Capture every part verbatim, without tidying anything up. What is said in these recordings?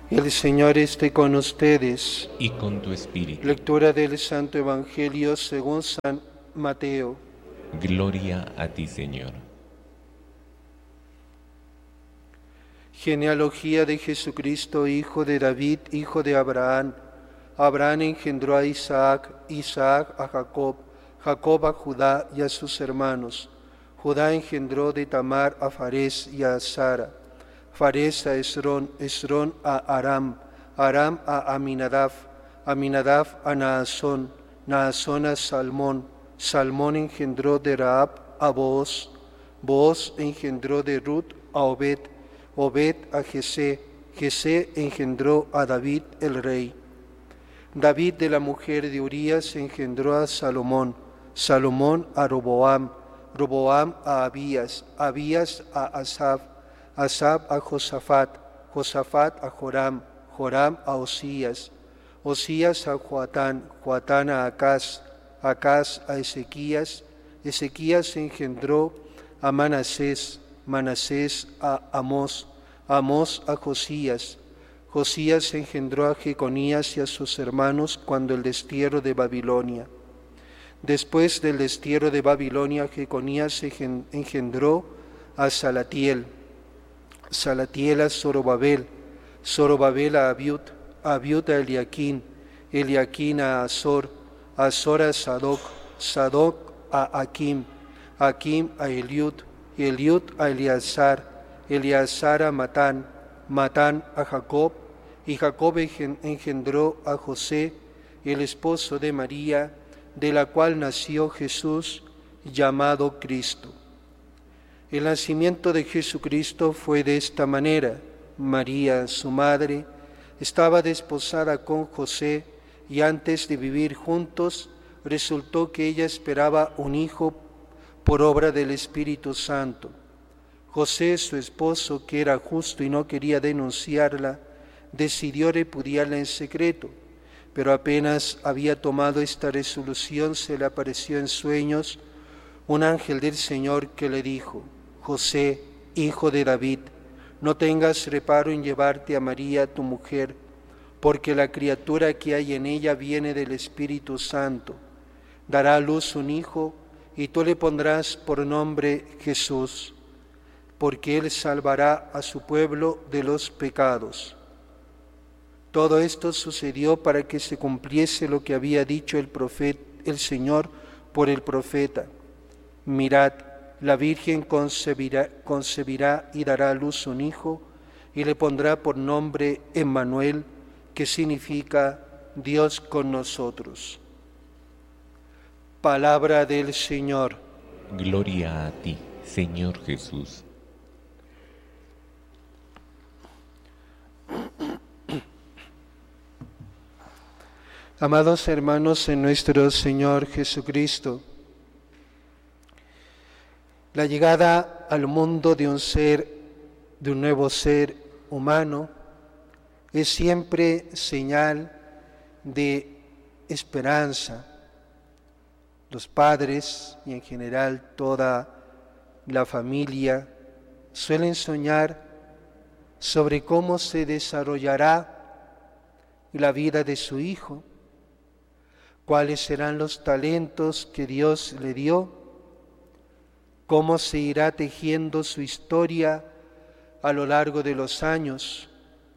El Señor esté con ustedes. Y con tu espíritu. Lectura del Santo Evangelio según San Mateo. Gloria a ti, Señor. Genealogía de Jesucristo, hijo de David, hijo de Abraham. Abraham engendró a Isaac, Isaac a Jacob, Jacob a Judá y a sus hermanos. Judá engendró de Tamar a Farés y a Sara. Farés a Esrón, Esrón a Aram, Aram a Aminadab, Aminadab a Naasón, Naasón a Salmón, Salmón engendró de Rahab a Booz, Booz engendró de Ruth a Obed, Obed a Jesé, Jesé engendró a David el rey. David de la mujer de Urías engendró a Salomón, Salomón a Roboam, Roboam a Abías, Abías a Asaf, Asaf a Josafat, Josafat a Joram, Joram a Osías, Osías a Joatán, Joatán a Acaz, Acaz a Ezequías, Ezequías engendró a Manasés, Manasés a Amós, Amós a Josías, Josías engendró a Jeconías y a sus hermanos cuando el destierro de Babilonia. Después del destierro de Babilonia, Jeconías engendró a Salatiel, Salatiel a Zorobabel, Zorobabel a Abiud, Abiud a Eliaquín, Eliaquín a Azor, Azor a Sadoc, Sadoc a Aquim, Aquim a Eliud, Eliud a Eleazar, Eleazar a Matán, Matán a Jacob, y Jacob engendró a José, el esposo de María, de la cual nació Jesús, llamado Cristo. El nacimiento de Jesucristo fue de esta manera. María, su madre, estaba desposada con José y antes de vivir juntos resultó que ella esperaba un hijo por obra del Espíritu Santo. José, su esposo, que era justo y no quería denunciarla, decidió repudiarla en secreto, pero apenas había tomado esta resolución se le apareció en sueños un ángel del Señor que le dijo: José, hijo de David, no tengas reparo en llevarte a María, tu mujer, porque la criatura que hay en ella viene del Espíritu Santo. Dará a luz un hijo, y tú le pondrás por nombre Jesús, porque él salvará a su pueblo de los pecados. Todo esto sucedió para que se cumpliese lo que había dicho el profeta, el Señor por el profeta. Mirad, la Virgen concebirá, concebirá y dará a luz un hijo, y le pondrá por nombre Emmanuel, que significa Dios con nosotros. Palabra del Señor. Gloria a ti, Señor Jesús. Amados hermanos en nuestro Señor Jesucristo, la llegada al mundo de un ser, de un nuevo ser humano, es siempre señal de esperanza. Los padres y en general toda la familia suelen soñar sobre cómo se desarrollará la vida de su hijo, cuáles serán los talentos que Dios le dio, cómo se irá tejiendo su historia a lo largo de los años.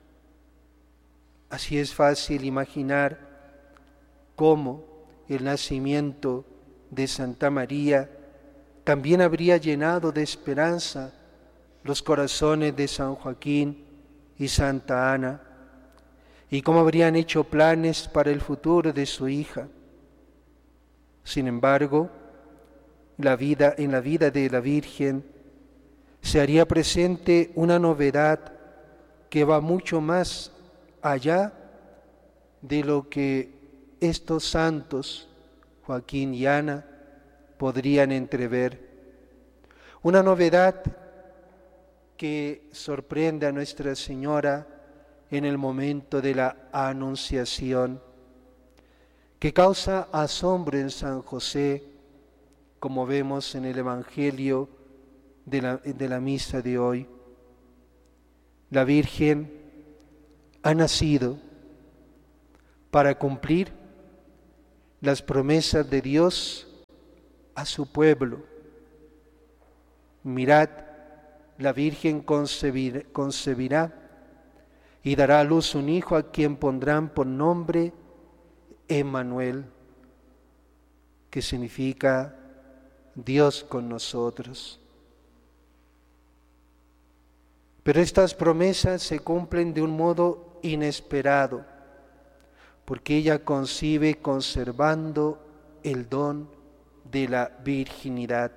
Así es fácil imaginar cómo el nacimiento de Santa María también habría llenado de esperanza los corazones de San Joaquín y Santa Ana, y cómo habrían hecho planes para el futuro de su hija. Sin embargo, la vida, en la vida de la Virgen se haría presente una novedad que va mucho más allá de lo que estos santos, Joaquín y Ana, podrían entrever. Una novedad que sorprende a Nuestra Señora en el momento de la Anunciación, que causa asombro en San José, como vemos en el Evangelio de la, de la misa de hoy. La Virgen ha nacido para cumplir las promesas de Dios a su pueblo. Mirad, la Virgen concebirá, concebirá y dará a luz un hijo a quien pondrán por nombre Emmanuel, que significa Dios con nosotros. Pero estas promesas se cumplen de un modo inesperado, porque ella concibe conservando el don de la virginidad.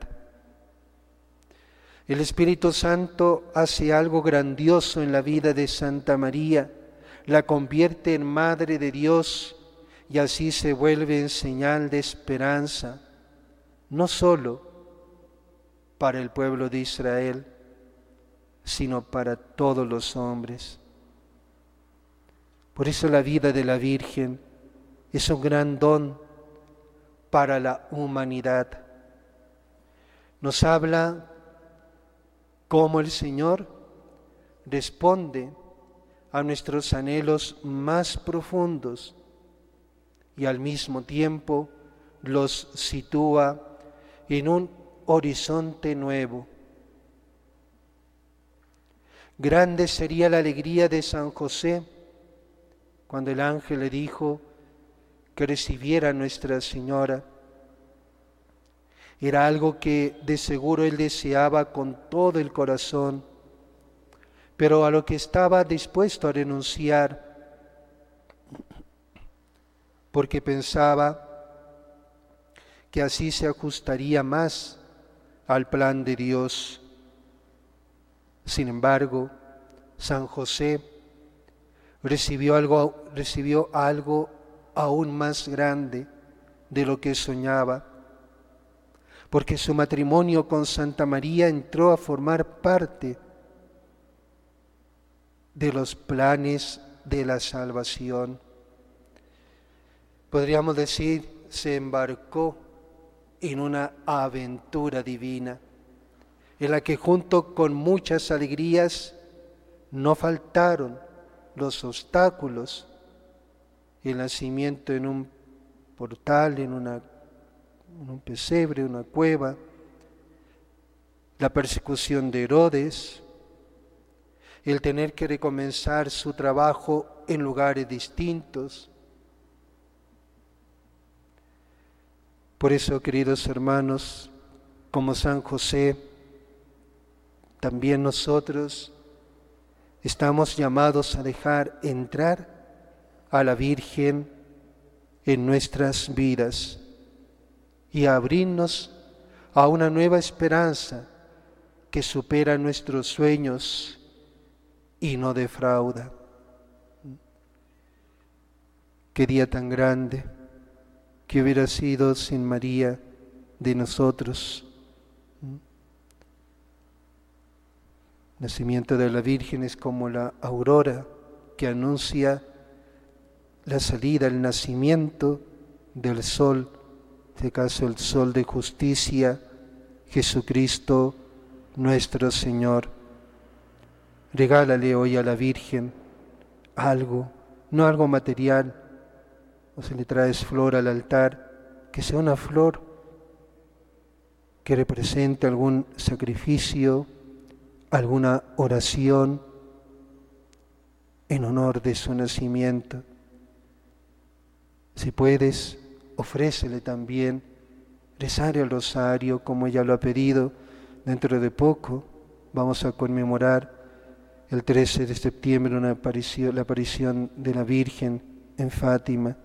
El Espíritu Santo hace algo grandioso en la vida de Santa María, la convierte en Madre de Dios y así se vuelve en señal de esperanza, no solo para el pueblo de Israel, sino para todos los hombres. Por eso la vida de la Virgen es un gran don para la humanidad. Nos habla cómo el Señor responde a nuestros anhelos más profundos y al mismo tiempo los sitúa en un horizonte nuevo. Grande sería la alegría de San José cuando el ángel le dijo que recibiera a Nuestra Señora. Era algo que de seguro él deseaba con todo el corazón, pero a lo que estaba dispuesto a renunciar, porque pensaba que así se ajustaría más al plan de Dios. Sin embargo, San José recibió algo, recibió algo aún más grande de lo que soñaba, porque su matrimonio con Santa María entró a formar parte de los planes de la salvación. Podríamos decir, se embarcó en una aventura divina, en la que junto con muchas alegrías no faltaron los obstáculos, el nacimiento en un portal, en, una, en un pesebre, una cueva, la persecución de Herodes, el tener que recomenzar su trabajo en lugares distintos. Por eso, queridos hermanos, como San José, también nosotros estamos llamados a dejar entrar a la Virgen en nuestras vidas y a abrirnos a una nueva esperanza que supera nuestros sueños y no defrauda. Qué día tan grande que hubiera sido sin María de nosotros. El nacimiento de la Virgen es como la aurora que anuncia la salida, el nacimiento del sol, en este caso el sol de justicia, Jesucristo nuestro Señor. Regálale hoy a la Virgen algo, no algo material, o si le traes flor al altar, que sea una flor que represente algún sacrificio, alguna oración en honor de su nacimiento. Si puedes, ofrécele también rezar el rosario como ella lo ha pedido. Dentro de poco vamos a conmemorar el trece de septiembre una aparición, la aparición de la Virgen en Fátima.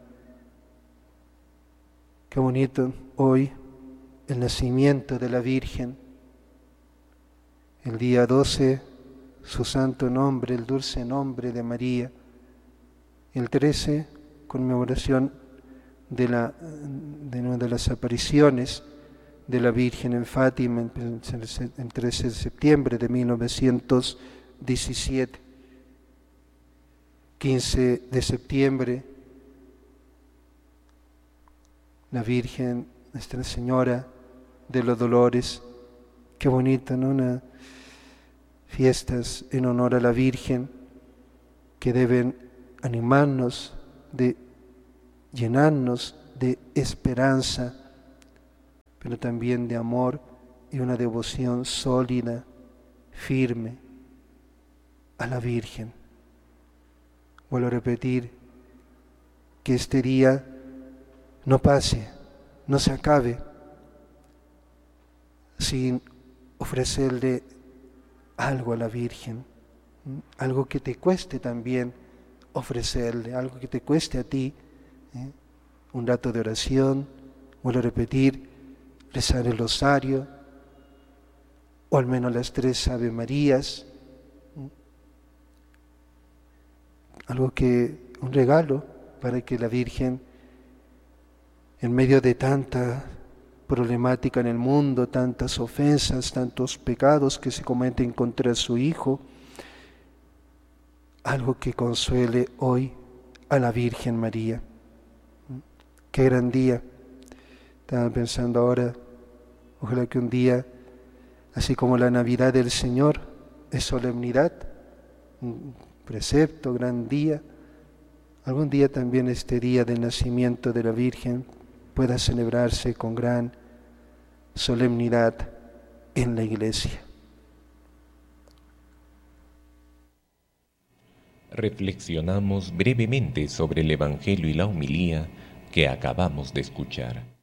Qué bonito hoy el nacimiento de la Virgen. El día doce, su santo nombre, el dulce nombre de María. El trece, conmemoración de, la, de una de las apariciones de la Virgen en Fátima, el trece de septiembre de mil novecientos diecisiete. quince de septiembre, la Virgen, Nuestra Señora de los Dolores. Qué bonito, ¿no? Una fiestas en honor a la Virgen que deben animarnos, de llenarnos de esperanza, pero también de amor y una devoción sólida, firme a la Virgen. Vuelvo a repetir, que este día no pase, no se acabe sin ofrecerle algo a la Virgen, algo que te cueste también ofrecerle, algo que te cueste a ti, ¿eh? Un rato de oración, vuelvo a repetir, rezar el rosario, o al menos las tres Ave Marías, ¿eh? Algo que, un regalo para que la Virgen, en medio de tanta problemática en el mundo, tantas ofensas, tantos pecados que se cometen contra su Hijo, algo que consuele hoy a la Virgen María. Qué gran día. Estaba pensando ahora, ojalá que un día, así como la Navidad del Señor es solemnidad, un precepto, gran día, algún día también este día del nacimiento de la Virgen pueda celebrarse con gran solemnidad en la Iglesia. Reflexionamos brevemente sobre el Evangelio y la homilía que acabamos de escuchar.